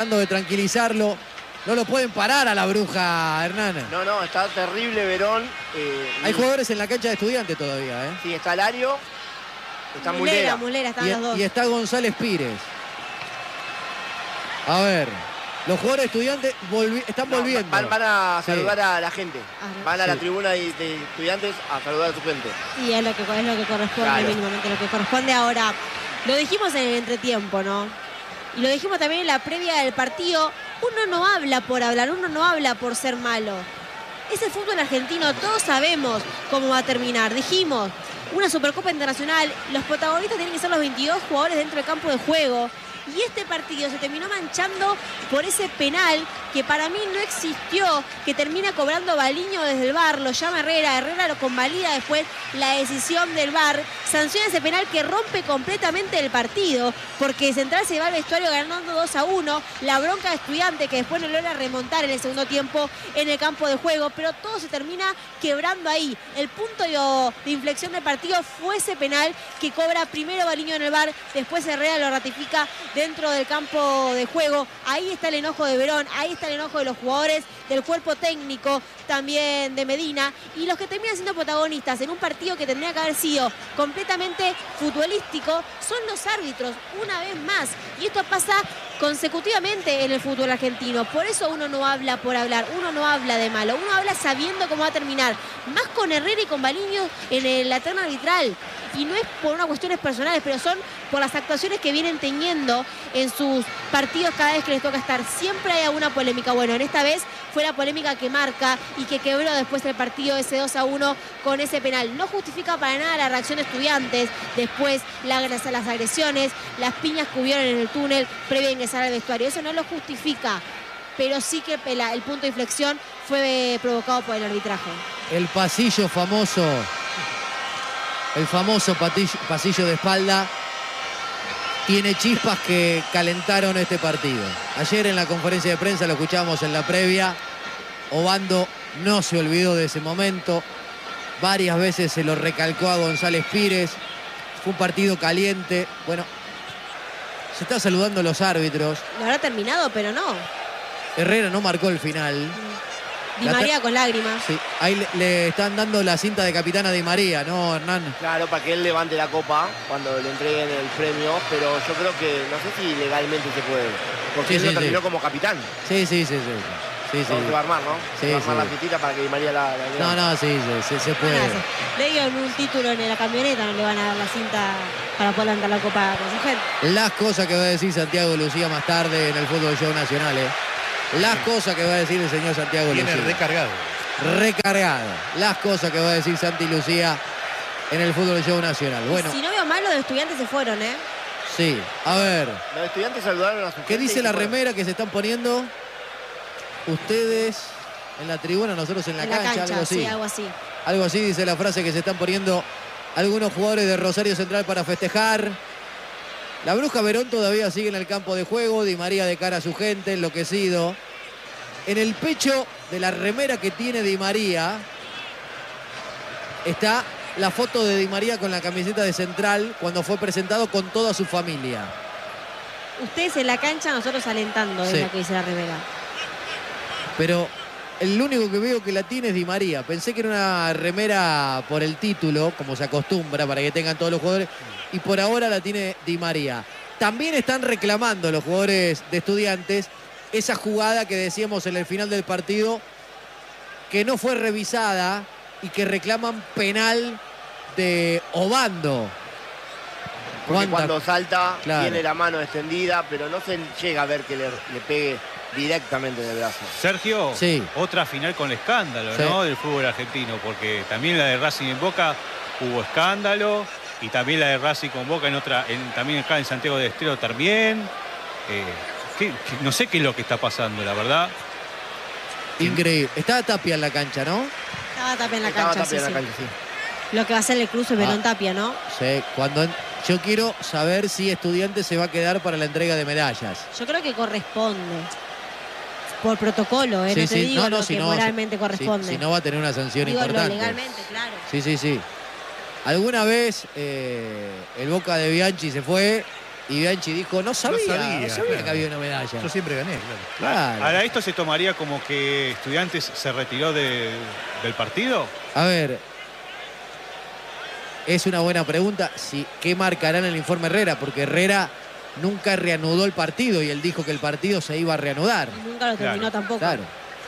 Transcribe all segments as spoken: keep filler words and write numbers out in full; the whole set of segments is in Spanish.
tratando de tranquilizarlo. No lo pueden parar a la Bruja, Hernán. No, no, está terrible Verón. Eh, Hay jugadores en la cancha de Estudiantes todavía, ¿eh? Sí, está Lario, está Mulera. Mulera. Mulera, están Y, los dos. y está González Pires. A ver, los jugadores de Estudiantes volvi están No, volviendo. van, van a saludar sí. a la gente. Ah, Van a sí. la tribuna de, de Estudiantes a saludar a su gente. Y es lo que, es lo que corresponde, Claro. mínimamente lo que corresponde. Ahora, lo dijimos en el entretiempo, ¿no? Y lo dijimos también en la previa del partido. Uno no habla por hablar, uno no habla por ser malo. Es el fútbol argentino, todos sabemos cómo va a terminar. Dijimos, una Supercopa Internacional, los protagonistas tienen que ser los veintidós jugadores dentro del campo de juego. Y este partido se terminó manchando por ese penal que para mí no existió, que termina cobrando Baliño desde el V A R, lo llama Herrera, Herrera lo convalida después la decisión del V A R, sanciona ese penal que rompe completamente el partido, porque Central se va al vestuario ganando dos a uno, la bronca de Estudiante que después no logra remontar en el segundo tiempo en el campo de juego, pero todo se termina quebrando ahí. El punto de inflexión del partido fue ese penal que cobra primero Baliño en el V A R, después Herrera lo ratifica dentro del campo de juego. Ahí está el enojo de Verón, ahí está el enojo de los jugadores, del cuerpo técnico, también de Medina, y los que terminan siendo protagonistas en un partido que tendría que haber sido completamente futbolístico son los árbitros, una vez más. Y esto pasa consecutivamente en el fútbol argentino. Por eso uno no habla por hablar, uno no habla de malo, uno habla sabiendo cómo va a terminar. Más con Herrera y con Baliño en la terna arbitral. Y no es por unas cuestiones personales, pero son por las actuaciones que vienen teniendo en sus partidos cada vez que les toca estar. Siempre hay alguna polémica. Bueno, en esta vez fue la polémica que marca y que quebró después el partido ese dos a uno con ese penal. No justifica para nada la reacción de Estudiantes, después la, las agresiones, las piñas que hubieron en el túnel previo a ingresar al vestuario. Eso no lo justifica, pero sí que el, el punto de inflexión fue provocado por el arbitraje. El pasillo famoso, el famoso patillo, pasillo de espalda, tiene chispas que calentaron este partido. Ayer en la conferencia de prensa, lo escuchamos en la previa, Obando no se olvidó de ese momento. Varias veces se lo recalcó a González Pires. Fue un partido caliente. Bueno, se está saludando a los árbitros. Lo habrá terminado, pero no. Herrera no marcó el final. Di María con lágrimas. Sí, ahí le, le están dando la cinta de capitana a Di María, ¿no, Hernán? Claro, para que él levante la copa cuando le entreguen el premio, pero yo creo que no sé si legalmente se puede, porque Sí, él sí, lo terminó sí. como capitán. Sí, sí, sí, sí. Sí, sí. No, se va a armar, ¿no? Sí, se va a armar sí. la cintita para que Di María la... la No, no, sí, sí, se, se puede. Bueno, le dieron un título en la camioneta, no le van a dar la cinta para poder levantar la copa con su gente. Las cosas que va a decir Santiago Lucía más tarde en el Fútbol Show Nacional, ¿eh? Las cosas que va a decir el señor Santiago Viene Lucía. recargado. Recargado. Las cosas que va a decir Santi Lucía en el Fútbol Show Nacional. Bueno, Si no veo mal, los estudiantes se fueron, ¿eh? sí. A ver, Los estudiantes saludaron a su ¿qué gente dice y la se fueron. remera que se están poniendo? Ustedes en la tribuna, nosotros en la, En cancha, la cancha, algo así. sí, algo así. Algo así dice la frase que se están poniendo algunos jugadores de Rosario Central para festejar. La Bruja Verón todavía sigue en el campo de juego. Di María de cara a su gente, enloquecido. En el pecho de la remera que tiene Di María está la foto de Di María con la camiseta de Central cuando fue presentado con toda su familia. Ustedes en la cancha, nosotros alentando, Sí. es lo que dice la remera. Pero el único que veo que la tiene es Di María. Pensé que era una remera por el título, como se acostumbra, para que tengan todos los jugadores. Y por ahora la tiene Di María. También están reclamando los jugadores de Estudiantes esa jugada que decíamos en el final del partido, que no fue revisada y que reclaman penal de Obando. Porque ¿Cuánta? cuando salta, Claro. tiene la mano extendida, pero no se llega a ver que le, le pegue directamente en el brazo. Sergio, Sí. otra final con escándalo, Sí. ¿no? Del fútbol argentino, porque también la de Racing en Boca hubo escándalo, y también la de Racing con Boca en otra, en, también acá en Santiago del Estero también. Eh, ¿qué- qué- no sé qué es lo que está pasando, la verdad. Increíble. Estaba Tapia en la cancha, ¿no? Estaba Tapia en la Estaba cancha, Tapia sí, en la sí. cancha, sí. Lo que va a hacer el cruce Verón Ah. Tapia, ¿no? Sí. Cuando yo quiero saber si Estudiantes se va a quedar para la entrega de medallas. Yo creo que corresponde. Por protocolo, ¿eh? Sí, no te sí. digo No, no, lo si que no, moralmente si- corresponde. Si, si no va a tener una sanción digo lo importante. legalmente, claro. Sí, sí, sí. Alguna vez eh, el Boca de Bianchi se fue Y Bianchi dijo, no sabía, no sabía, No sabía, claro. que había una medalla. Yo siempre gané, claro. Claro. Ahora, ¿esto se tomaría como que Estudiantes se retiró de- del partido? A ver, es una buena pregunta. Si, ¿qué marcará en el informe Herrera? Porque Herrera nunca reanudó el partido y él dijo que el partido se iba a reanudar. Nunca lo terminó Claro, tampoco. Claro.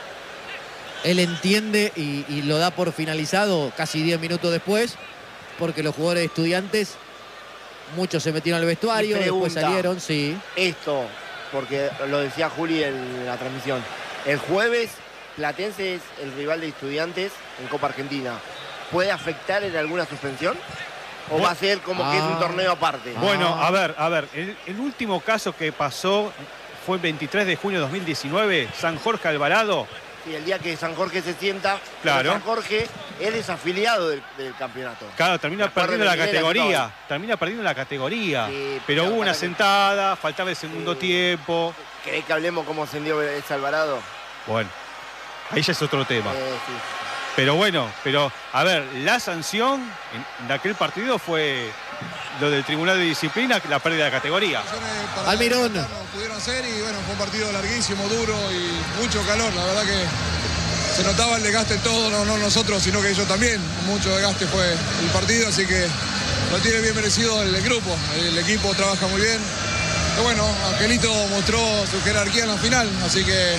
Él entiende y, y lo da por finalizado casi diez minutos después, porque los jugadores de Estudiantes, muchos se metieron al vestuario, Y después pregunta. salieron, sí. Esto, porque lo decía Juli en la transmisión. El jueves, Platense es el rival de Estudiantes en Copa Argentina. ¿Puede afectar en alguna suspensión? ¿O va a ser como que es un Ah. torneo aparte? Ah. Bueno, a ver, a ver. El, el último caso que pasó fue el veintitrés de junio de dos mil diecinueve, San Jorge Alvarado. Y el día que San Jorge se sienta, Claro. San Jorge, él es afiliado del, del campeonato. Claro, termina Me acuerdo perdiendo la de Miguel categoría. Agitado. Termina perdiendo la categoría. Sí, pero pero hubo una para que- sentada, faltaba el segundo Sí. tiempo. ¿Querés que hablemos cómo ascendió ese Alvarado? Bueno, ahí ya es otro tema. Eh, sí. Pero bueno, pero a ver, la sanción en, en aquel partido fue lo del Tribunal de Disciplina, la pérdida de categoría. Para Almirón. no pudieron hacer y bueno, fue un partido larguísimo, duro y mucho calor. La verdad que se notaba el desgaste en todo, no, no nosotros, sino que ellos también. Mucho desgaste fue el partido, así que lo tiene bien merecido el, grupo. El equipo trabaja muy bien. Pero bueno, Angelito mostró su jerarquía en la final, así que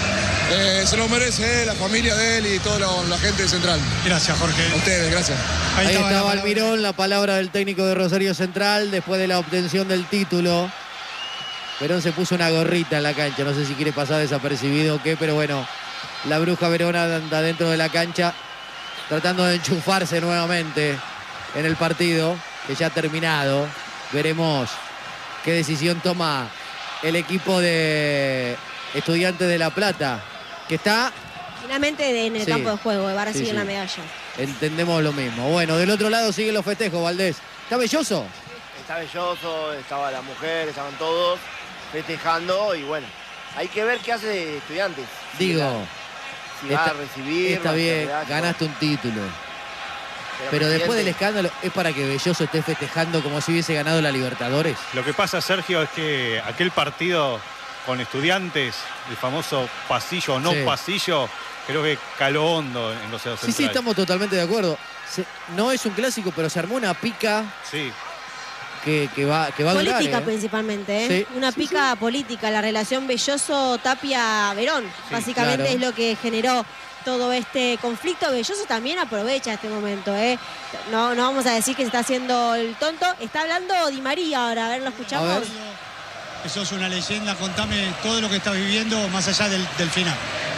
eh, se lo merece él, la familia de él y toda la, la gente de Central. Gracias, Jorge. A ustedes, gracias. Ahí, estaba la estaba palabra. Almirón, la palabra del técnico de Rosario Central después de la obtención del título. Verón se puso una gorrita en la cancha, no sé si quiere pasar desapercibido o qué, pero bueno, la bruja Verona anda dentro de la cancha tratando de enchufarse nuevamente en el partido que ya ha terminado. Veremos qué decisión toma el equipo de Estudiantes de La Plata, que está, Finalmente en el Sí. campo de juego, va a recibir Sí, sí. la medalla. entendemos lo mismo. Bueno, del otro lado siguen los festejos, Valdés. ¿Está belloso? Está Belloso, estaba la mujer, estaban todos festejando y bueno, hay que ver qué hace Estudiantes. Si Digo, va- si va está- a recibir. está va a bien, hacer ganaste un título. medalla, Pero después del presidente, escándalo, ¿es para que Belloso esté festejando como si hubiese ganado la Libertadores? Lo que pasa, Sergio, es que aquel partido con Estudiantes, el famoso pasillo o no Sí. pasillo, creo que caló hondo en los Sí, sí, estamos totalmente de acuerdo. Se- no es un clásico, pero se armó una pica Sí, que, que va, que va a durar. Política ¿eh? principalmente, ¿eh? Sí, Una sí, pica política, la relación Belloso-Tapia-Verón. Básicamente claro. es lo que generó todo este conflicto. Belloso también aprovecha este momento, ¿eh? No, no vamos a decir que se está haciendo el tonto. Está hablando Di María ahora, a ver, lo escuchamos. A ver. Que sos una leyenda, contame todo lo que estás viviendo más allá del, del final.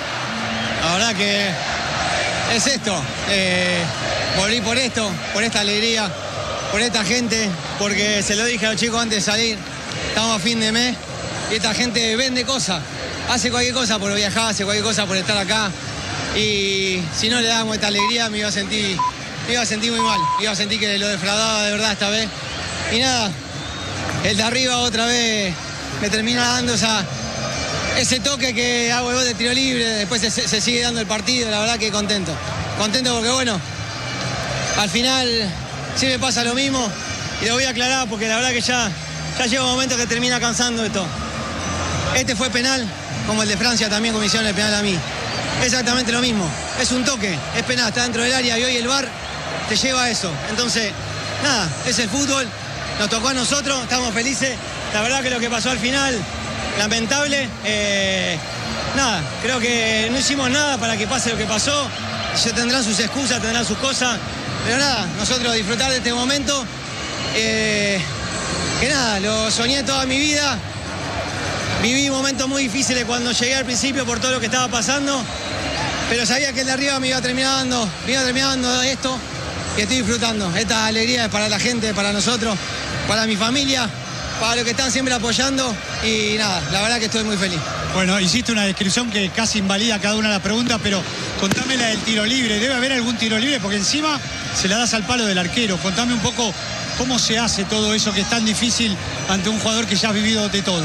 La verdad que es esto, eh, volví por esto, por esta alegría, por esta gente, porque se lo dije a los chicos antes de salir, estamos a fin de mes y esta gente vende cosas, hace cualquier cosa por viajar, hace cualquier cosa por estar acá y si no le damos esta alegría me iba a sentir, me iba a sentir muy mal, me iba a sentir que lo defraudaba de verdad esta vez y nada, el de arriba otra vez me termina dando esa... Ese toque que hago el gol de tiro libre, después se, se sigue dando el partido, la verdad que contento. Contento porque bueno, al final siempre pasa lo mismo y lo voy a aclarar porque la verdad que ya, ya llega un momento que termina cansando esto. Este fue penal, como el de Francia también como hicieron el penal a mí. Exactamente lo mismo, es un toque, es penal, está dentro del área y hoy el V A R te lleva a eso. Entonces, nada, es el fútbol, nos tocó a nosotros, estamos felices. La verdad que lo que pasó al final... Lamentable, eh, nada, creo que no hicimos nada para que pase lo que pasó, ya tendrán sus excusas, tendrán sus cosas, pero nada, nosotros disfrutar de este momento, eh, que nada, lo soñé toda mi vida, viví momentos muy difíciles cuando llegué al principio por todo lo que estaba pasando, pero sabía que el de arriba me iba a terminar dando, me iba a terminar dando esto, y estoy disfrutando, esta alegría es para la gente, para nosotros, para mi familia, para los que están siempre apoyando y nada, la verdad que estoy muy feliz. Bueno, hiciste una descripción que casi invalida cada una de las preguntas, pero contame la del tiro libre. Debe haber algún tiro libre porque encima se la das al palo del arquero. Contame un poco cómo se hace todo eso que es tan difícil ante un jugador que ya ha vivido de todo.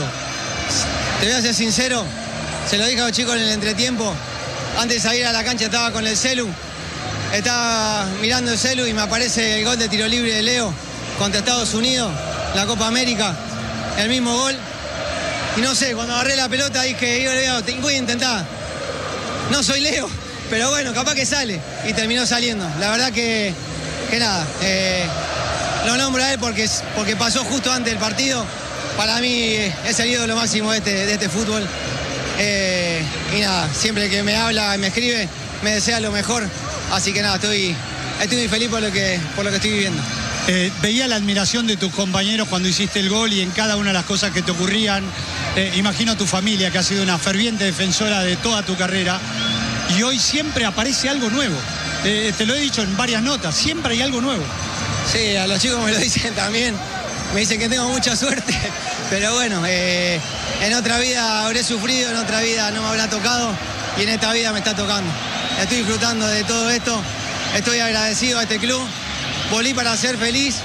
Te voy a ser sincero, se lo dije a los chicos en el entretiempo. Antes de salir a la cancha estaba con el celu, estaba mirando el celu y me aparece el gol de tiro libre de Leo contra Estados Unidos, la Copa América. el mismo gol. Y no sé, cuando agarré la pelota dije, yo voy a intentar. No soy Leo, pero bueno, capaz que sale. Y terminó saliendo. La verdad que, que nada, eh, lo nombro a él porque, porque pasó justo antes del partido. Para mí es el ídolo máximo de este, de este fútbol. Eh, y nada, siempre que me habla, me escribe, me desea lo mejor. Así que nada, estoy, estoy muy feliz por lo que, por lo que estoy viviendo. Eh, veía la admiración de tus compañeros cuando hiciste el gol y en cada una de las cosas que te ocurrían. Eh, imagino a tu familia, que ha sido una ferviente defensora de toda tu carrera. Y hoy siempre aparece algo nuevo. Eh, te lo he dicho en varias notas, siempre hay algo nuevo. Sí, a los chicos me lo dicen también. Me dicen que tengo mucha suerte. Pero bueno, eh, en otra vida habré sufrido, en otra vida no me habrá tocado. Y en esta vida me está tocando. Estoy disfrutando de todo esto. Estoy agradecido a este club. Volví para ser feliz.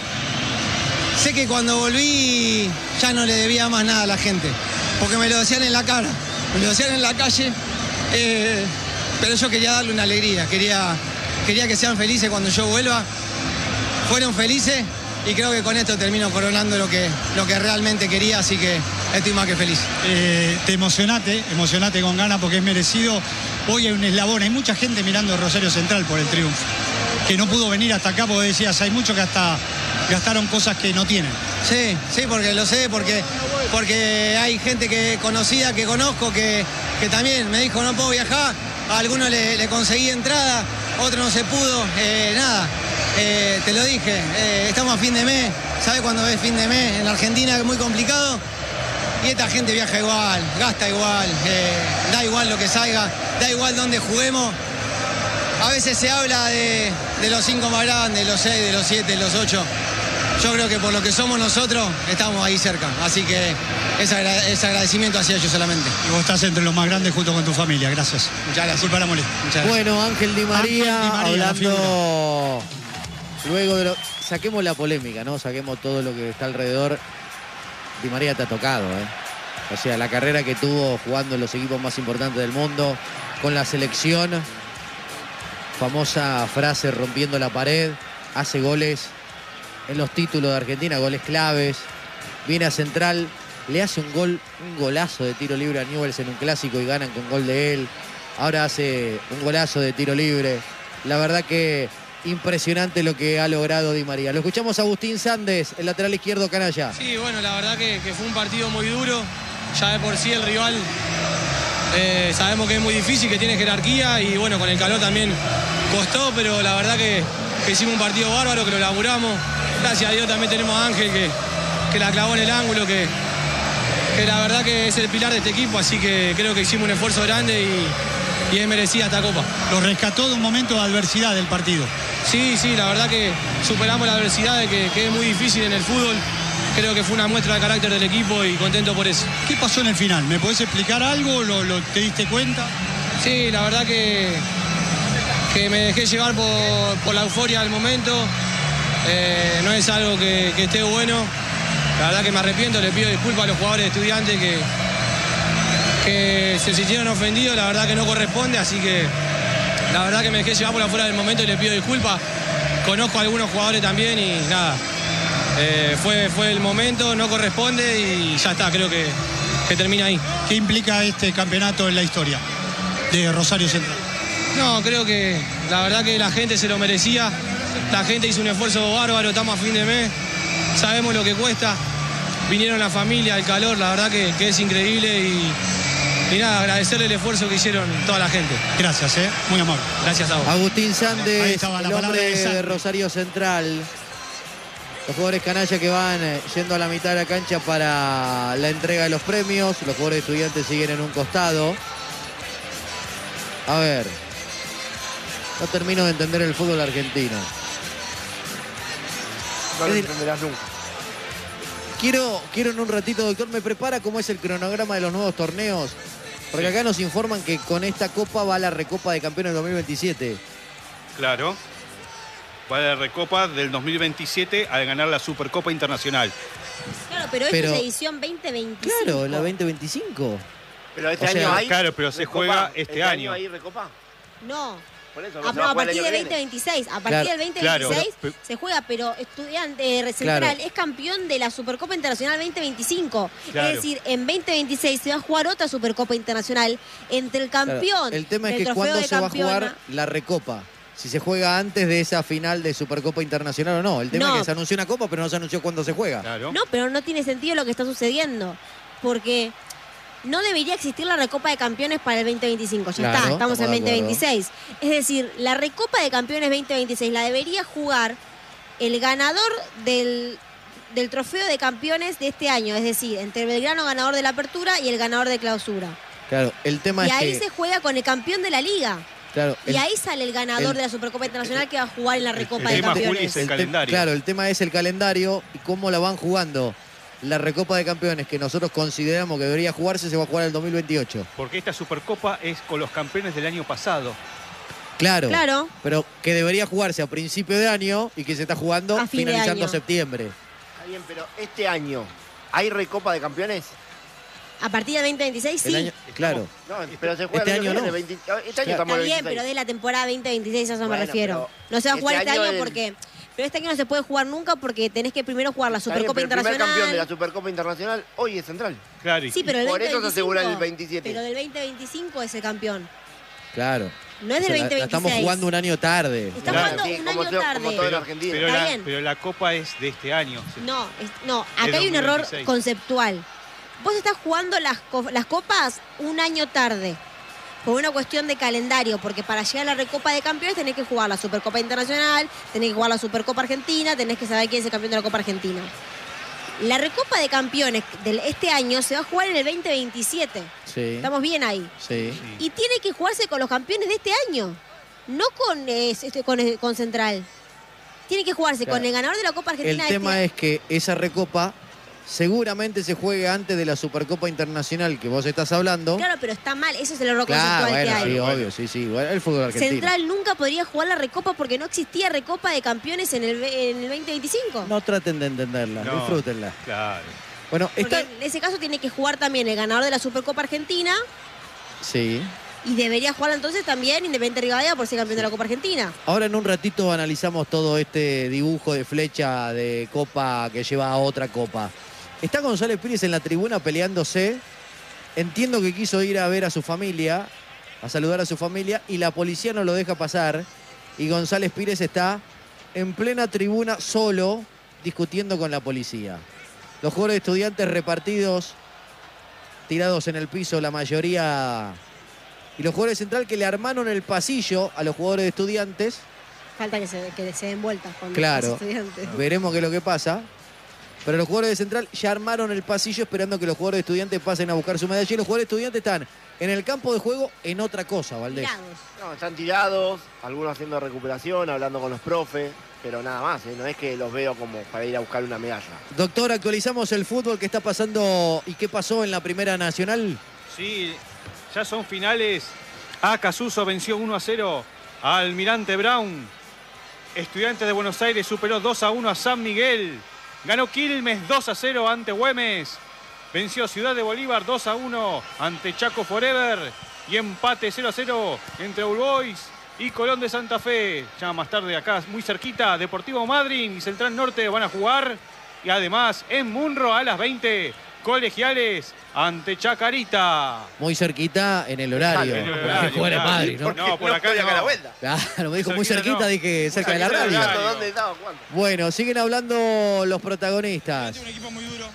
Sé que cuando volví ya no le debía más nada a la gente, porque me lo decían en la cara, me lo decían en la calle, eh, pero yo quería darle una alegría, quería, quería que sean felices cuando yo vuelva. Fueron felices y creo que con esto termino coronando lo que, lo que realmente quería, así que estoy más que feliz. Eh, te emocionate, emocionate con ganas porque es merecido. Hoy hay un eslabón, hay mucha gente mirando Rosario Central por el triunfo, que no pudo venir hasta acá porque decías, hay muchos que hasta gastaron cosas que no tienen. Sí, sí, porque lo sé, porque, porque hay gente que conocida, que conozco, que, que también me dijo no puedo viajar, a algunos le, le conseguí entrada, otro no se pudo, eh, nada, eh, te lo dije, eh, estamos a fin de mes, ¿sabes cuándo es fin de mes? En Argentina es muy complicado y esta gente viaja igual, gasta igual, eh, da igual lo que salga, da igual dónde juguemos. A veces se habla de, de los cinco más grandes, de los seis, de los siete, de los ocho. Yo creo que por lo que somos nosotros, estamos ahí cerca. Así que es, agra es agradecimiento hacia ellos solamente. Y vos estás entre los más grandes junto con tu familia. Gracias. Muchas gracias. Disculpa la molestia. Muchas gracias. Bueno, Ángel Di María, Ángel Di María, la hablando luego de lo... Saquemos la polémica, ¿no? Saquemos todo lo que está alrededor. Di María te ha tocado, ¿eh? O sea, la carrera que tuvo jugando en los equipos más importantes del mundo, con la selección, famosa frase rompiendo la pared, hace goles en los títulos de Argentina, goles claves, viene a Central, le hace un gol, un golazo de tiro libre a Newell's en un clásico y ganan con gol de él. Ahora hace un golazo de tiro libre. La verdad que impresionante lo que ha logrado Di María. Lo escuchamos a Agustín Sández, el lateral izquierdo canalla. Sí, bueno, la verdad que, que fue un partido muy duro. Ya de por sí el rival eh, sabemos que es muy difícil, que tiene jerarquía y bueno, con el calor también costó, pero la verdad que, que hicimos un partido bárbaro, que lo laburamos. Gracias a Dios también tenemos a Ángel que, que la clavó en el ángulo, que, que la verdad que es el pilar de este equipo, así que creo que hicimos un esfuerzo grande y, y es merecida esta copa. Lo rescató de un momento de adversidad del partido. Sí, sí, la verdad que superamos la adversidad, de que, que es muy difícil en el fútbol. Creo que fue una muestra de carácter del equipo y contento por eso. ¿Qué pasó en el final? ¿Me podés explicar algo? ¿Lo, lo te diste cuenta? Sí, la verdad que, que me dejé llevar por, por la euforia del momento. Eh, no es algo que, que esté bueno. La verdad que me arrepiento, le pido disculpas a los jugadores de Estudiantes que, que se sintieron ofendidos. La verdad que no corresponde, así que la verdad que me dejé llevar por la fuera del momento y le pido disculpas. Conozco a algunos jugadores también y nada. Eh, fue, fue el momento, no corresponde y ya está, creo que, que termina ahí. ¿Qué implica este campeonato en la historia de Rosario Central? No, creo que la verdad que la gente se lo merecía. La gente hizo un esfuerzo bárbaro, estamos a fin de mes, sabemos lo que cuesta. Vinieron la familia, el calor, la verdad que, que es increíble y, y nada, agradecerle el esfuerzo que hicieron toda la gente. Gracias, ¿eh? Muy amable. Gracias a vos. Agustín Sández, Ahí estaba la el palabra hombre de Sández. de Rosario Central. Los jugadores canalla que van eh, yendo a la mitad de la cancha para la entrega de los premios. Los jugadores Estudiantes siguen en un costado. A ver. No termino de entender el fútbol argentino. No lo Es decir, entenderás nunca. Quiero, quiero en un ratito, doctor, me prepara cómo es el cronograma de los nuevos torneos. Porque acá nos informan que con esta copa va la Recopa de Campeones dos mil veintisiete. Claro. Va a la Recopa del dos mil veintisiete al ganar la Supercopa Internacional. Claro, pero esta Pero- es edición veinte veinticinco. Claro, la veinte veinticinco. Pero este O sea, año hay. claro, pero se Recopa. juega este año. ¿Hay Recopa? No, Por eso, Ah, se no, va a jugar el partir año del que viene. veinte veintiséis. A partir Claro, del veinte claro, veintiséis pero- se juega, pero Estudiante eh, Central Claro. es campeón de la Supercopa Internacional veinte veinticinco. Claro. Es decir, en veinte veintiséis se va a jugar otra Supercopa Internacional entre el Claro, campeón el tema es del que trofeo cuándo de se va a campeona. jugar la recopa. Si se juega antes de esa final de Supercopa Internacional o no. El tema No. es que se anunció una copa, pero no se anunció cuándo se juega. Claro. No, pero no tiene sentido lo que está sucediendo. Porque no debería existir la Recopa de Campeones para el veinte veinticinco. Ya Claro, está, estamos en estamos de veinte veintiséis. Es decir, la Recopa de Campeones veinte veintiséis la debería jugar el ganador del, del trofeo de campeones de este año. Es decir, entre Belgrano, ganador de la Apertura, y el ganador de Clausura. Claro, el tema Y es ahí que... se juega con el campeón de la Liga. Claro, Y el- ahí sale el ganador el- de la Supercopa Internacional que va a jugar en la Recopa el de tema, Juli, Campeones. es el el te- calendario. Claro, el tema es el calendario y cómo la van jugando. La Recopa de Campeones que nosotros consideramos que debería jugarse se va a jugar en el dos mil veintiocho. Porque esta Supercopa es con los campeones del año pasado. Claro, Claro. pero que debería jugarse a principio de año y que se está jugando A fin de finalizando año. septiembre. Está bien, pero este año, ¿hay Recopa de Campeones? A partir del veinte veintiséis, sí. El año- claro. No, pero se juega Este el año que no. viene, veinte este año Claro. estamos Está en el bien, veintiséis. pero de la temporada veinte veintiséis a eso me Bueno, refiero. pero No se va a jugar este este año año del- porque... Pero este año no se puede jugar nunca porque tenés que primero jugar la Está bien, Supercopa pero el primer Internacional. campeón de la Supercopa Internacional hoy es Central. Claro. y- Sí, pero el Por eso se veinte veinticinco, asegura el veintisiete. Pero del veinte veinticinco es el campeón. Claro. No es O del sea, la- veinte la estamos veintiséis. jugando un año tarde. Está Claro. jugando Sí, un como año todo- tarde. como todo en pero, Argentina. pero Está la, bien. pero la Copa es de este año. No, es- no, acá Es hay un error dos mil veintiséis. conceptual. Vos estás jugando las, co- las copas un año tarde. Por una cuestión de calendario, porque para llegar a la Recopa de Campeones tenés que jugar la Supercopa Internacional, tenés que jugar la Supercopa Argentina, tenés que saber quién es el campeón de la Copa Argentina. La Recopa de Campeones de este año se va a jugar en el veinte veintisiete. Sí. Estamos bien ahí. Sí. Sí. Y tiene que jugarse con los campeones de este año, no con, eh, este- con, eh, con Central. Tiene que jugarse Claro. con el ganador de la Copa El Argentina de tema este es que esa recopa seguramente se juegue antes de la Supercopa Internacional que vos estás hablando. Claro, pero está mal, ese es el error Claro, conceptual bueno, que hay. sí, obvio, sí, sí. Bueno, el fútbol argentino. Central nunca podría jugar la Recopa porque no existía Recopa de Campeones en el, ve- en el veinte veinticinco. No traten de entenderla, No. disfrútenla. Claro. Bueno, Porque está... en ese caso tiene que jugar también el ganador de la Supercopa Argentina Sí. y debería jugar entonces también Independiente Rivadavia por ser campeón de la Copa Argentina. Ahora en un ratito analizamos todo este dibujo de flecha de copa que lleva a otra copa. Está González Pires en la tribuna peleándose. Entiendo que quiso ir a ver a su familia, a saludar a su familia, y la policía no lo deja pasar. Y González Pires está en plena tribuna solo discutiendo con la policía. Los jugadores de Estudiantes repartidos, tirados en el piso, la mayoría. Y los jugadores de Central que le armaron el pasillo a los jugadores de Estudiantes. Falta que se, que se den vueltas con Claro. los estudiantes. Veremos qué es lo que pasa. Pero los jugadores de Central ya armaron el pasillo esperando que los jugadores de Estudiantes pasen a buscar su medalla. Y los jugadores de Estudiantes están en el campo de juego en otra cosa, Valdés. Tirados. No, están tirados, algunos haciendo recuperación, hablando con los profes, pero nada más, ¿eh? No es que los veo como para ir a buscar una medalla. Doctor, actualizamos el fútbol que está pasando y qué pasó en la Primera Nacional. Sí, ya son finales. Acasuso venció uno a cero a Almirante Brown. Estudiantes de Buenos Aires superó dos a uno a San Miguel. Ganó Quilmes dos a cero ante Güemes. Venció Ciudad de Bolívar dos a uno ante Chaco Forever. Y empate cero a cero entre All Boys y Colón de Santa Fe. Ya más tarde acá, muy cerquita, Deportivo Madryn y Central Norte van a jugar. Y además en Munro a las veinte, Colegiales ante Chacarita. Muy cerquita en el horario. En el Porque horario, juega en claro. Madrid, ¿no? Porque No, por acá estoy acá a la no. vuelta. Claro, me dijo muy Cerquita cerquita, no. dije cerca de la cerquita del radio. horario. ¿Dónde estaba jugando? Bueno, siguen hablando los protagonistas. Un equipo muy duro.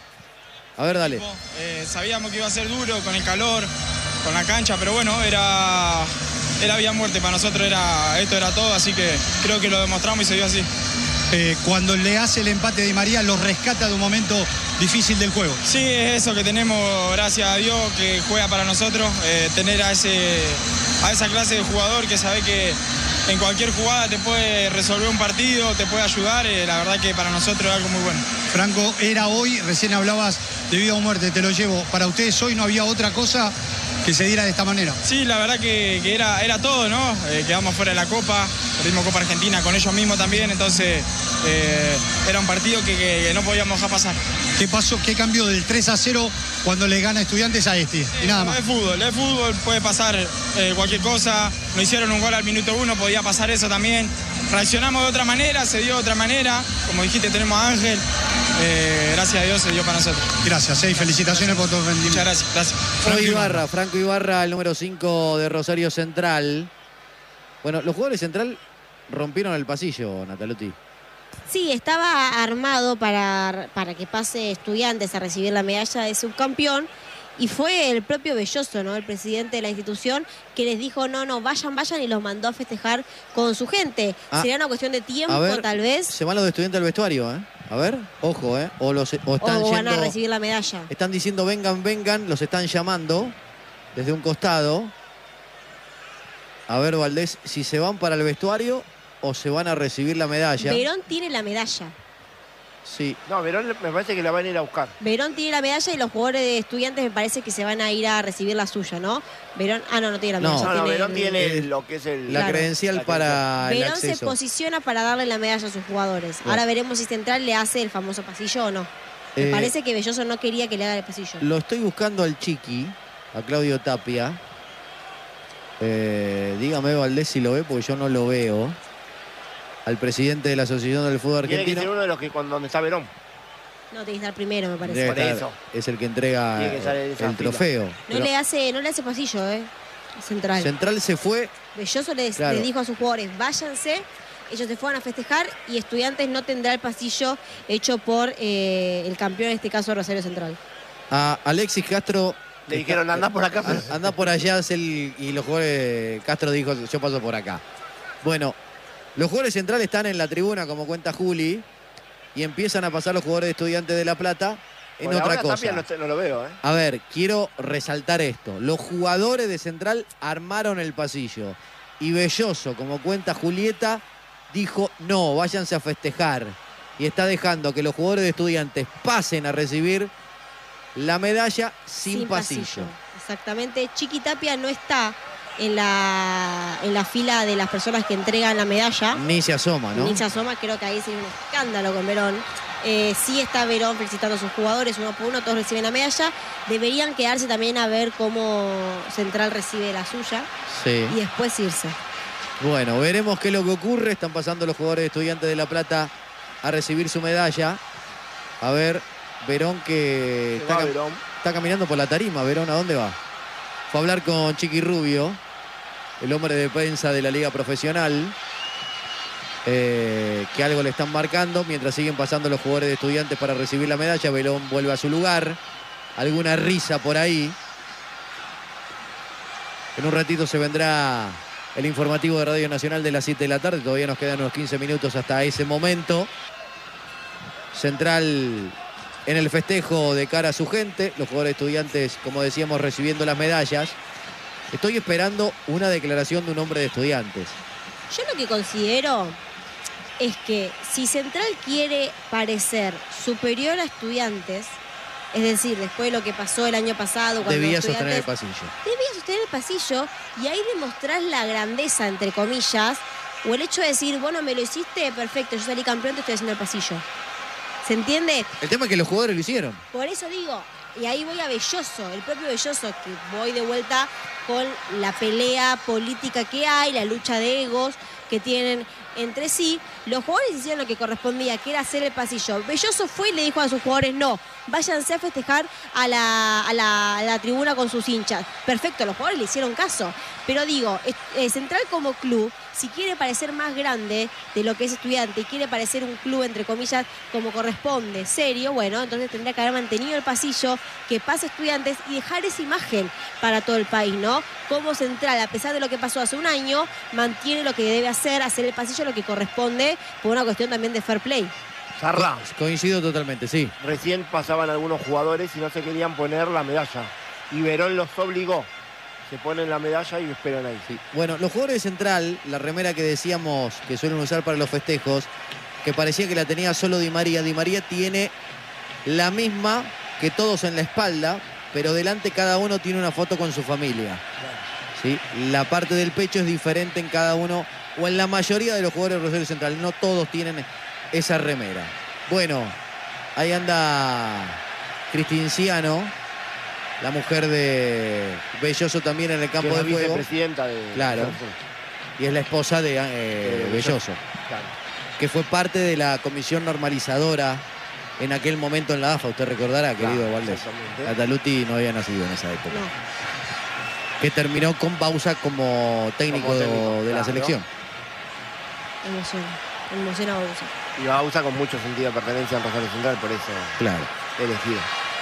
A ver, dale. Eh, sabíamos que iba a ser duro con el calor, con la cancha, pero bueno, era, era vida o muerte. Para nosotros era, esto era todo, así que creo que lo demostramos y se dio así. Eh, cuando le hace el empate de María, lo rescata de un momento difícil del juego. Sí, es eso que tenemos, gracias a Dios, que juega para nosotros, eh, tener a, ese, a esa clase de jugador que sabe que en cualquier jugada te puede resolver un partido, te puede ayudar, eh, la verdad que para nosotros es algo muy bueno. Franco, era hoy, recién hablabas de vida o muerte, te lo llevo. Para ustedes hoy no había otra cosa que se diera de esta manera. Sí, la verdad que, que era, era todo, ¿no? Eh, quedamos fuera de la Copa, perdimos Copa Argentina con ellos mismos también, entonces eh, era un partido que, que, que no podíamos dejar pasar. ¿Qué pasó? ¿Qué cambió del tres a cero cuando le gana Estudiantes a este? Y nada más. Es fútbol, es fútbol, puede pasar eh, cualquier cosa. Nos hicieron un gol al minuto uno, podía pasar eso también. Reaccionamos de otra manera, se dio de otra manera. Como dijiste, tenemos a Ángel. Eh, gracias a Dios se dio para nosotros. Gracias, y felicitaciones por tu rendimiento. Muchas gracias, gracias. Franco Ibarra, Franco Ibarra, el número cinco de Rosario Central. Bueno, los jugadores Central rompieron el pasillo, Natalotti. Sí, estaba armado para, para que pase Estudiantes a recibir la medalla de subcampeón. Y fue el propio Belloso, ¿no? El presidente de la institución, que les dijo, no, no, vayan, vayan, y los mandó a festejar con su gente. Ah, Sería una cuestión de tiempo, ver, tal vez. Se van los de Estudiantes al vestuario, ¿eh? A ver, ojo, ¿eh? O, los, o están o van yendo, a recibir la medalla. Están diciendo, vengan, vengan, los están llamando desde un costado. A ver, Valdés, si se van para el vestuario o se van a recibir la medalla. Verón tiene la medalla. Sí. No, Verón me parece que la van a ir a buscar. Verón tiene la medalla y los jugadores de Estudiantes me parece que se van a ir a recibir la suya, ¿no? Verón, ah, no, no tiene la No, medalla. No, no, tiene Verón el- tiene el- lo que es el... La Claro. credencial La para el Verón se acceso. posiciona para darle la medalla a sus jugadores. Bueno. Ahora veremos si Central le hace el famoso pasillo o no. Me Eh, parece que Belloso no quería que le haga el pasillo. Lo estoy buscando al Chiqui, a Claudio Tapia. Eh, dígame, Valdés, si lo ve, porque yo no lo veo. Al presidente de la Asociación del Fútbol Tiene que ser Argentino. uno de los que cuando donde está Verón. No, tiene que estar primero, me parece. Debe Por estar- eso. Es el que entrega Tiene que estar en esa el fila. trofeo. No Pero le hace, no le hace pasillo, ¿eh? Central. Central se fue. Belloso les, Claro. les dijo a sus jugadores, váyanse. Ellos se fueron a festejar y Estudiantes no tendrá el pasillo hecho por eh, el campeón, en este caso Rosario Central. A Alexis Castro. Le dijeron, andá por acá. An- Anda por allá, es el- y los jugadores. Castro dijo, yo paso por acá. Bueno, los jugadores centrales están en la tribuna, como cuenta Juli, y empiezan a pasar los jugadores de Estudiantes de La Plata en Por otra ahora cosa. Tapia no, no lo veo, ¿eh? A ver, quiero resaltar esto. Los jugadores de Central armaron el pasillo. Y Belloso, como cuenta Julieta, dijo, no, váyanse a festejar. Y está dejando que los jugadores de Estudiantes pasen a recibir la medalla sin, pasillo. Exactamente. Chiqui Tapia no está en la, en la fila de las personas que entregan la medalla. Ni se asoma, ¿no? Ni se asoma, creo que ahí sería un escándalo con Verón. Eh, sí está Verón felicitando a sus jugadores, uno por uno, todos reciben la medalla. Deberían quedarse también a ver cómo Central recibe la suya Sí. y después irse. Bueno, veremos qué es lo que ocurre. Están pasando los jugadores de Estudiantes de La Plata a recibir su medalla. A ver, Verón que Se está, va cam- Verón. está caminando por la tarima. Verón, ¿a dónde va? Fue a hablar con Chiqui Rubio, el hombre de prensa de la Liga Profesional, eh, que algo le están marcando mientras siguen pasando los jugadores de Estudiantes para recibir la medalla. Verón vuelve a su lugar. Alguna risa por ahí. En un ratito se vendrá el informativo de Radio Nacional de las siete de la tarde. Todavía nos quedan unos quince minutos hasta ese momento. Central en el festejo de cara a su gente. Los jugadores Estudiantes, como decíamos, recibiendo las medallas. Estoy esperando una declaración de un hombre de Estudiantes. Yo lo que considero es que si Central quiere parecer superior a Estudiantes, es decir, después de lo que pasó el año pasado, cuando Debía Estudiantes sostener el pasillo. debía sostener el pasillo y ahí demostrar la grandeza, entre comillas, o el hecho de decir, bueno, me lo hiciste, perfecto, yo salí campeón, te estoy haciendo el pasillo. ¿Se entiende? El tema es que los jugadores lo hicieron. Por eso digo, y ahí voy a Belloso, el propio Belloso, que voy de vuelta con la pelea política que hay, la lucha de egos que tienen entre sí. Los jugadores hicieron lo que correspondía, que era hacer el pasillo. Belloso fue y le dijo a sus jugadores, no, váyanse a festejar a la, a la, a la tribuna con sus hinchas. Perfecto, los jugadores le hicieron caso. Pero digo, eh, Central como club, si quiere parecer más grande de lo que es Estudiante y quiere parecer un club, entre comillas, como corresponde, serio, bueno, entonces tendría que haber mantenido el pasillo, que pase Estudiantes y dejar esa imagen para todo el país, ¿no? Como Central, a pesar de lo que pasó hace un año, mantiene lo que debe hacer, hacer el pasillo lo que corresponde, por una cuestión también de fair play. Zarra. Coincido totalmente, sí. Recién pasaban algunos jugadores y no se querían poner la medalla. Y Verón los obligó. Se ponen la medalla y esperan ahí. Sí. Bueno, los jugadores de Central, la remera que decíamos que suelen usar para los festejos, que parecía que la tenía solo Di María. Di María tiene la misma que todos en la espalda, pero delante cada uno tiene una foto con su familia. ¿Sí? La parte del pecho es diferente en cada uno, o en la mayoría de los jugadores de Rosario Central. No todos tienen esa remera. Bueno, ahí anda Cristinciano, la mujer de Belloso también en el campo que de es juego. vicepresidenta de... Claro. Y es la esposa de eh, Belloso, Claro. que fue parte de la comisión normalizadora en aquel momento en la A F A. Usted recordará, Claro, querido Valdés. exactamente. Ataluti no había nacido en esa época. No. Que terminó con Bausa como técnico, Como técnico, de la claro. selección. Emociona. Emociona a Bausa. Y Bausa con mucho sentido de pertenencia en Rosario Central, por eso Claro. elegido.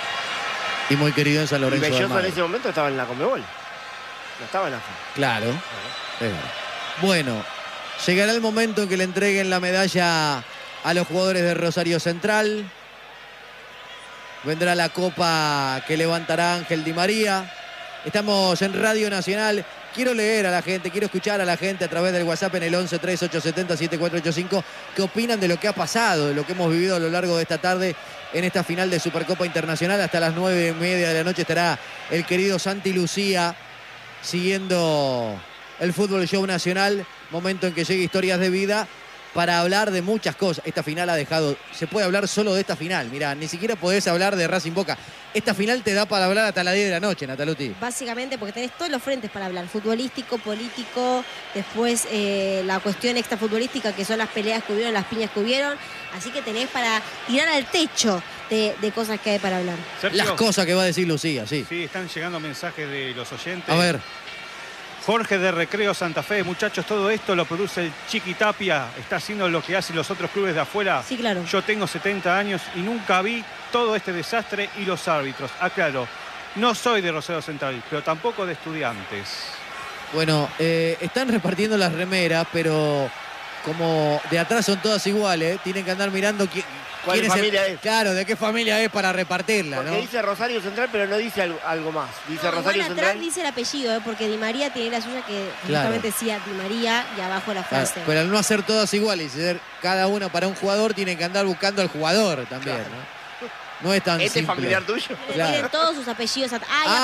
Y muy querido en San Y Lorenzo de Belloso en Almagro. ese momento estaba en la Conmebol. No estaba en la A F A. Claro. Es verdad. Bueno, llegará el momento en que le entreguen la medalla a los jugadores de Rosario Central. Vendrá la copa que levantará Ángel Di María. Estamos en Radio Nacional. Quiero leer a la gente, quiero escuchar a la gente a través del WhatsApp en el once tres ocho siete cero siete cuatro ocho cinco. ¿Qué opinan de lo que ha pasado, de lo que hemos vivido a lo largo de esta tarde en esta final de Supercopa Internacional? Hasta las nueve y media de la noche estará el querido Santi Lucía siguiendo el Fútbol Show Nacional. Momento en que llegue Historias de Vida para hablar de muchas cosas. Esta final ha dejado... Se puede hablar solo de esta final. Mirá, ni siquiera podés hablar de Racing Boca. Esta final te da para hablar hasta las diez de la noche, Nataluti. Básicamente porque tenés todos los frentes para hablar. Futbolístico, político, después eh, la cuestión extrafutbolística, que son las peleas que hubieron, las piñas que hubieron. Así que tenés para tirar al techo de, de cosas que hay para hablar. Sergio, Las cosas que va a decir Lucía, sí. Sí, están llegando mensajes de los oyentes. A ver. Jorge de Recreo Santa Fe, muchachos, todo esto lo produce el Chiqui Tapia, está haciendo lo que hacen los otros clubes de afuera. Sí, claro. Yo tengo setenta años y nunca vi todo este desastre y los árbitros. Aclaro, no soy de Rosario Central, pero tampoco de Estudiantes. Bueno, eh, están repartiendo las remeras, pero como de atrás son todas iguales, tienen que andar mirando qui ¿Cuál quién familia el, es? Claro, de qué familia es para repartirla, Porque ¿no? dice Rosario Central, pero no dice algo, algo más. Dice No, Rosario igual atrás Central. dice el apellido, ¿eh? Porque Di María tiene la suya que Claro. justamente decía Di María y abajo la Claro, frase. pero al no hacer todas iguales y ser cada una para un jugador, tienen que andar buscando al jugador también, Claro. ¿no? No es tan ¿Este es simple. familiar tuyo? Claro. Tienen todos sus apellidos atrás. ¡Ay,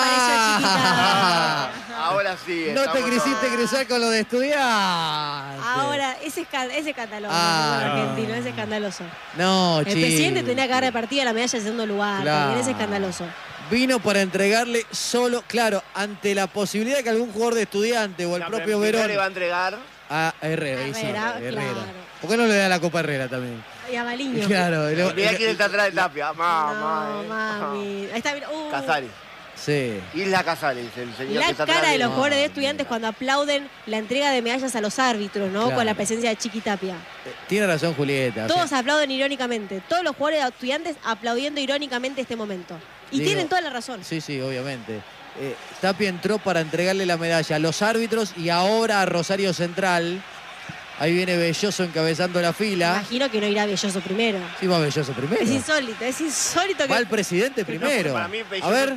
Ah. apareció chiquita! Ahora sí. No te estamos quisiste todos. cruzar con lo de estudiar. Ahora, ese es ese escandaloso, Ah, el no. argentino, es escandaloso. No, El chico. presidente tenía que haber repartido la medalla en segundo lugar, Claro. también es escandaloso. Vino para entregarle solo, claro, ante la posibilidad de que algún jugador de Estudiante o el La propio primera Verón le va a entregar. a Herrera. y sí, Herrera, Herrera. claro. ¿Por qué no le da la Copa Herrera también? Y a Baliño. Claro. lo- Mirá quién está atrás de Tapia. Mamá. No, eh. mami. Ahí está, mira. Uh, Casares. Sí. Isla Casares, el señor que La está atrás cara de los No, jugadores de Estudiantes mira. cuando aplauden la entrega de medallas a los árbitros, ¿no? Claro. Con la presencia de Chiqui Tapia. Eh, Tiene razón Julieta. o Todos sea, aplauden irónicamente. Todos los jugadores de Estudiantes aplaudiendo irónicamente este momento. Y Digo, tienen toda la razón. Sí, sí, obviamente. Eh, Tapia entró para entregarle la medalla a los árbitros y ahora a Rosario Central. Ahí viene Belloso encabezando la fila. Imagino que no irá Belloso primero. Sí, va Belloso primero. Es insólito, es insólito que... Va el presidente primero. para mí, Belloso- A ver.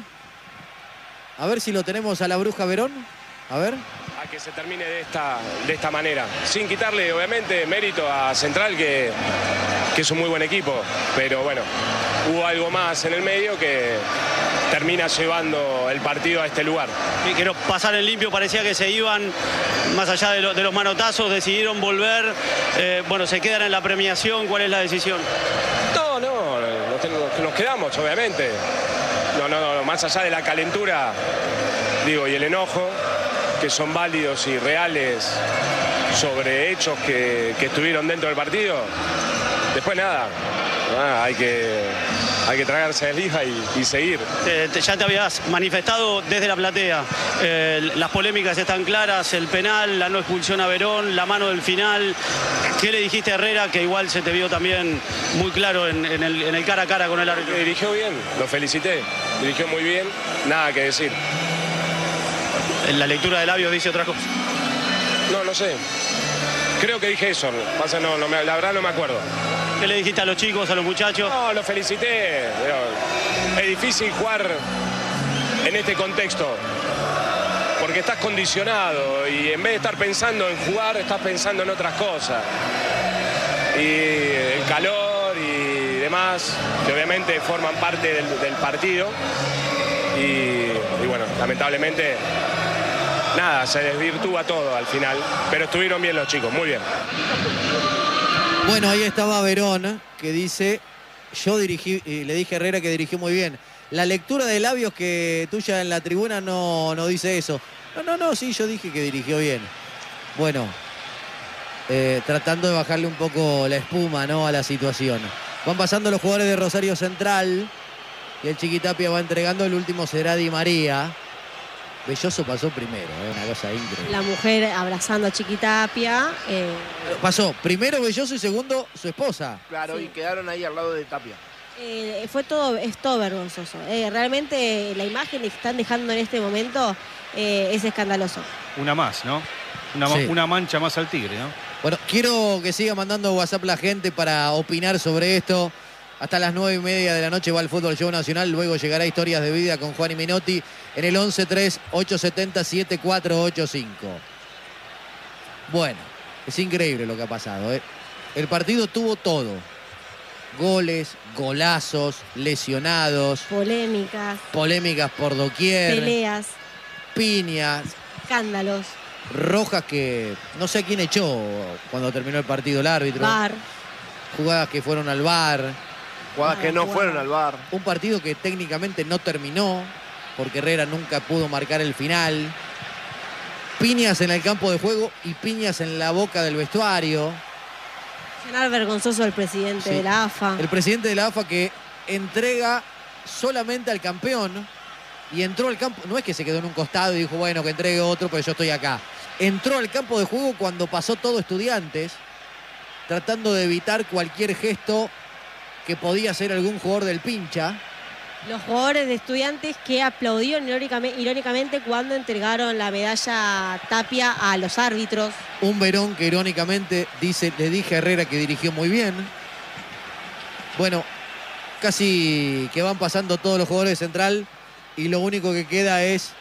A ver si lo tenemos a la Bruja Verón. A ver. A que se termine de esta, de esta manera. Sin quitarle, obviamente, mérito a Central, que, que es un muy buen equipo. Pero bueno, hubo algo más en el medio que termina llevando el partido a este lugar. Y que no pasar en limpio, parecía que se iban más allá de, lo- de los manotazos, decidieron volver. Eh, bueno, se quedan en la premiación. ¿Cuál es la decisión? No, no, nos, tenemos- nos quedamos, obviamente. No, no, no, más allá de la calentura, digo, y el enojo, que son válidos y reales sobre hechos que, que estuvieron dentro del partido. Después nada, ah, hay que, hay que tragarse de lija y, y seguir. Eh, te- ya te habías manifestado desde la platea. Eh, las polémicas están claras, el penal, la no expulsión a Verón, la mano del final. ¿Qué le dijiste a Herrera, que igual se te vio también muy claro en, en el, en el cara a cara con el árbitro? Dirigió bien, lo felicité, dirigió muy bien, nada que decir. En la lectura de labios dice otra cosa. No, no sé. Creo que dije eso, pasa, no, no me, la verdad no me acuerdo. ¿Qué le dijiste a los chicos, a los muchachos? No, lo felicité, pero es difícil jugar en este contexto, porque estás condicionado y en vez de estar pensando en jugar, estás pensando en otras cosas. Y el calor y demás, que obviamente forman parte del, del partido. y, y bueno, lamentablemente, nada, se desvirtúa todo al final, pero estuvieron bien los chicos, muy bien. Bueno, ahí estaba Verón, que dice, yo dirigí, y le dije a Herrera que dirigió muy bien. La lectura de labios que tuya en la tribuna no, no dice eso. No, no, no, sí, yo dije que dirigió bien. Bueno, eh, tratando de bajarle un poco la espuma, ¿no?, a la situación. Van pasando los jugadores de Rosario Central y el Chiquitapia va entregando. El último será Di María. Belloso pasó primero, ¿eh? Una cosa increíble. La mujer abrazando a Chiquitapia. Eh... Pasó primero Belloso y segundo su esposa. Claro, Sí. y quedaron ahí al lado de Tapia. Eh, fue todo, es todo vergonzoso. Eh, realmente la imagen que están dejando en este momento eh, es escandaloso. Una más, ¿no? Una, ma- Sí. una mancha más al Tigre, ¿no? Bueno, quiero que siga mandando WhatsApp la gente para opinar sobre esto. Hasta las nueve y media de la noche va el Fútbol Show Nacional. Luego llegará Historias de Vida con Juan y Minotti en el once tres ocho siete cero siete cuatro ocho cinco. Bueno, es increíble lo que ha pasado, ¿eh? El partido tuvo todo. Goles, golazos, lesionados, Polémicas, polémicas por doquier, peleas, piñas, escándalos, rojas que no sé quién echó cuando terminó el partido el árbitro. bar. Jugadas que fueron al VAR. Jugadas que no fueron al VAR. Un partido que técnicamente no terminó porque Herrera nunca pudo marcar el final. Piñas en el campo de juego y piñas en la boca del vestuario. Cenar vergonzoso del presidente Sí. de la A F A. El presidente de la A F A que entrega solamente al campeón y entró al campo. No es que se quedó en un costado y dijo, bueno, que entregue otro, pero yo estoy acá. Entró al campo de juego cuando pasó todo Estudiantes, tratando de evitar cualquier gesto que podía hacer algún jugador del pincha. Los jugadores de Estudiantes que aplaudieron irónicamente, irónicamente cuando entregaron la medalla Tapia a los árbitros. Un Verón que irónicamente dice, le dije a Herrera que dirigió muy bien. Bueno, casi que van pasando todos los jugadores de Central y lo único que queda es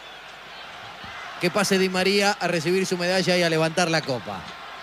que pase Di María a recibir su medalla y a levantar la copa.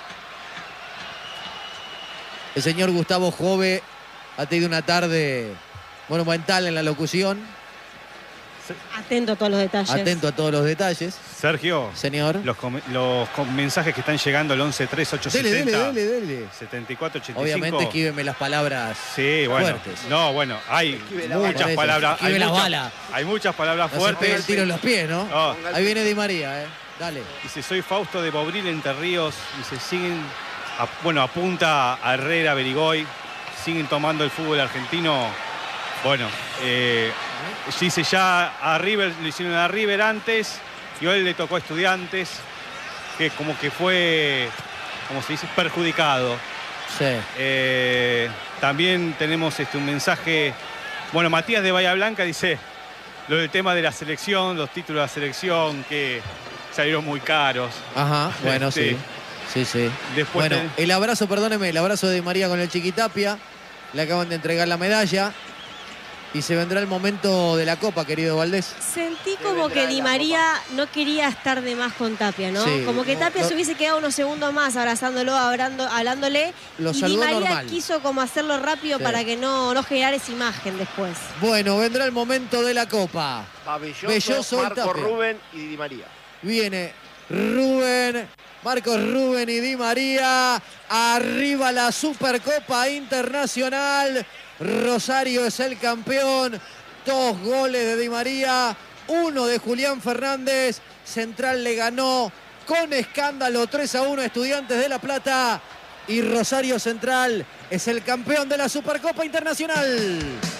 El señor Gustavo Jove ha tenido una tarde monumental en la locución. Atento a todos los detalles. Atento a todos los detalles. Sergio, Señor. los, com- los com- mensajes que están llegando al once tres ocho Dele, siete cero dele, dele, dele. setenta y cuatro ochenta y cinco. Obviamente esquíveme las palabras Sí, bueno. fuertes. No, bueno, hay Esquive la muchas bala. palabras. Esquive Hay la muchas, bala. hay muchas palabras No se pega fuertes. el tiro en los pies, ¿no? Oh, Ahí viene Di María, ¿eh? Dale. dice, soy Fausto de Bobril, Entre Ríos. Dice, siguen, a- bueno, apunta a Herrera, Berigoy. Siguen tomando el fútbol argentino. Bueno, eh, dice ya a River, le hicieron a River antes y hoy le tocó a Estudiantes, que como que fue, como se dice, perjudicado. Sí. Eh, también tenemos este, un mensaje, bueno, Matías de Bahía Blanca dice, lo del tema de la selección, los títulos de la selección, que salieron muy caros. Ajá, bueno, Este, sí. Sí, sí. Después Bueno, ten- el abrazo, perdóneme, el abrazo de Di María con el Chiquitapia. Le acaban de entregar la medalla. Y se vendrá el momento de la copa, querido Valdés. Sentí Se como vendrá que Di la María no quería estar de más con Tapia, ¿no? Sí, como que no, Tapia no. se hubiese quedado unos segundos más abrazándolo, hablando, hablándole. Lo y Di saludó María normal. quiso como hacerlo rápido Sí. para que no, no generara esa imagen después. Bueno, vendrá el momento de la copa. Va Belloso, Belloso y Marco Tapia. Rubén y Di María. Viene Rubén, Marcos Rubén y Di María. Arriba la Supercopa Internacional. Rosario es el campeón. Dos goles de Di María, uno de Julián Fernández. Central le ganó con escándalo tres a uno a Estudiantes de La Plata. Y Rosario Central es el campeón de la Supercopa Internacional.